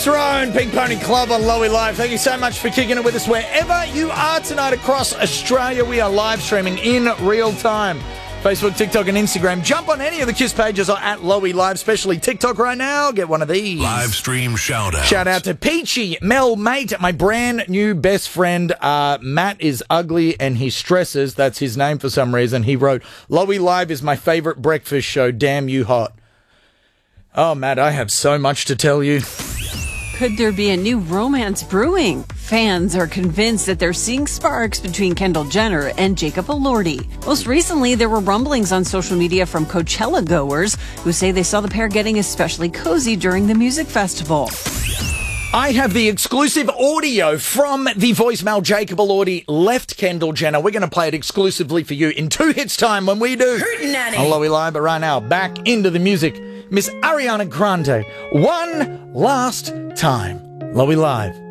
Throne, Pink Pony Club on Lowy Live. Thank you so much for kicking it with us wherever you are tonight across Australia. We are live streaming in real time. Facebook, TikTok and Instagram. Jump on any of the KISS pages or at Lowy Live, especially TikTok right now. Get one of these. Live stream shout out. Shout out to Peachy, Mel, Mate, my brand new best friend. Matt is ugly and he stresses. That's his name for some reason. He wrote, Lowy Live is my favorite breakfast show. Damn you hot. Oh, Matt, I have so much to tell you. Could there be a new romance brewing? Fans are convinced that they're seeing sparks between Kendall Jenner and Jacob Elordi. Most recently, there were rumblings on social media from Coachella goers who say they saw the pair getting especially cozy during the music festival. I have the exclusive audio from the voicemail Jacob Elordi left Kendall Jenner. We're going to play it exclusively for you in 2 hits time when we do. Hootenanny. On Lowy Live, but right now, back into the music. Miss Ariana Grande, One Last Time. Lowy Live.